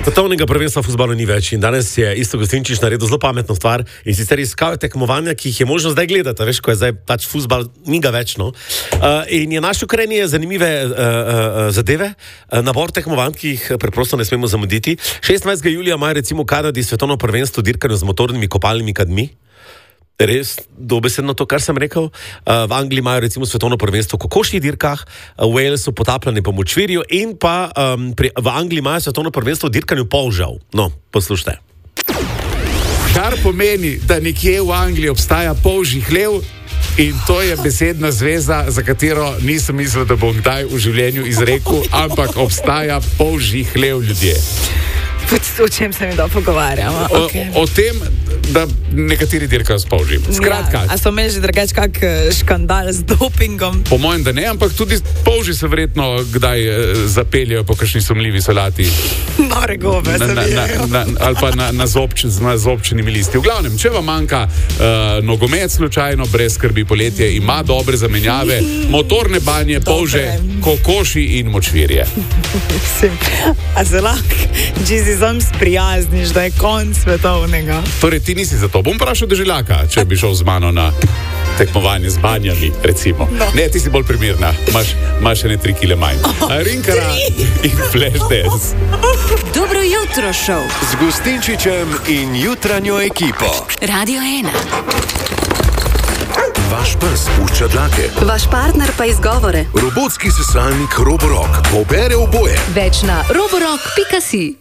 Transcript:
Svetovnega prvenstva v fuzbalu ni več in danes je Iztok Gostinčič naredil zelo pametno stvar in sicer iskal tekmovanja, ki jih je možno zdaj gledati, veš, ko je zdaj pač fuzbal, ni ga več, no. In je našel kar ene zanimive zadeve, nabor tekmovanj, ki jih preprosto ne smemo zamuditi. 26. julija imajo recimo v Kanadi svetovno prvenstvo dirkanju z motornimi kopalnimi kadmi. Res, dobesedno to, kar sem rekel. V Angliji imajo recimo svetovno prvenstvo v kokošjih dirkah, v Walesu potapljanje po močvirju in pa v Angliji imajo svetovno prvenstvo v dirkanju polžav. No, poslušajte. Kar pomeni, da nekje v Angliji obstaja polžji hlev in to je besedna zveza, za katero nisem mislil, da bom kdaj v življenju izrekel, ampak obstaja polžji hlev, ljudje. O čem se mi da pogovarjamo? O tem, da nekateri dirkajo s polžjem. Skratka. Ja, a so imeli že drugače kak škandal z dopingom? Po mojem, da ne, ampak tudi polži se verjetno kdaj zapeljajo po kakšni sumljivi solati. Nore gobe se vijajo. Ali pa na zobčenimi listi. V glavnem, če vam manjka nogomet slučajno, brez skrbi, poletje ima dobre zamenjave, motorne banje, polže, kokoši in močvirje. A se lahko sam sprijazniš, da je konc svetovnega. Torej, ti nisi za to. Bom vprašal Deželjaka, če bi šel z mano na tekmovanje z banjami, recimo. No. Ne, ti si bolj primerna. Imaš ene 3 kile manj. Rinkara in Flashdance. Dobro jutro, šov. Z Gostinčičem in jutranjo ekipo. Radio 1. Vaš pes pušča dlake. Vaš partner pa izgovore. Robotski sesalnik Roborock pobere oboje. Več na roborock.si.